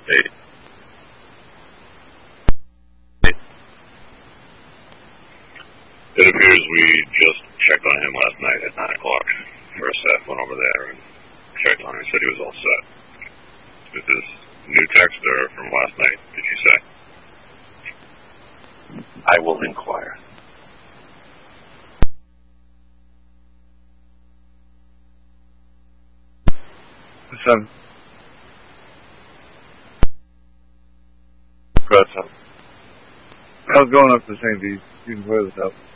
Hey. It appears we just checked on him last night at 9 o'clock. First staff went over there and checked on him and said he was all set. Is this new text or from last night, did you say? I will inquire. Son. Press up. I was going up to St. D. You can clear this up.